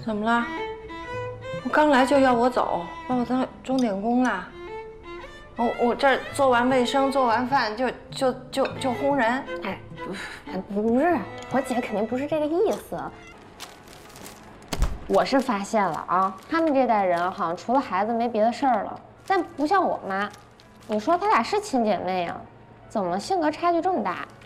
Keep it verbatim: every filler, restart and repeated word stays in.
怎么了？我刚来就要我走，把我当钟点工啦？我我这儿做完卫生、做完饭就就就就轰人？ 哎，不是，我姐肯定不是这个意思。我是发现了啊，他们这代人好像除了孩子没别的事儿了，但不像我妈。你说她俩是亲姐妹呀，怎么性格差距这么大？